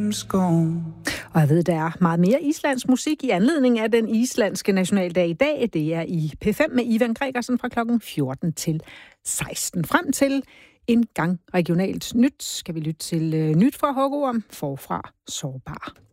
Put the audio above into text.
dreams gone. Og jeg ved, der er meget mere islandsk musik i anledning af den islandske nationaldag i dag. Det er i P5 med Ivan Gregersen fra klokken 14 til 16. Frem til en gang regionalt nyt skal vi lytte til nyt fra Hugo om forfra sårbar.